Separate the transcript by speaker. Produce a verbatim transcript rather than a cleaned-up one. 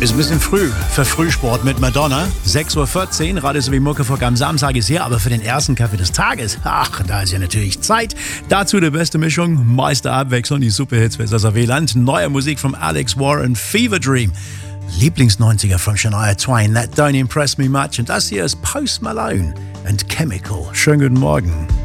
Speaker 1: Ist ein bisschen früh für Frühsport mit Madonna. sechs Uhr vierzehn, Radio sowie Muckefuck am Samstag ist hier, aber für den ersten Kaffee des Tages, ach, da ist ja natürlich Zeit. Dazu die beste Mischung, meiste Abwechslung, die Superhits für das W Land, neue Musik von Alex Warren, Fever Dream, Lieblings-neunziger von Shania Twain, That Don't Impress Me Much und das hier ist Post Malone and Chemical. Schönen guten Morgen.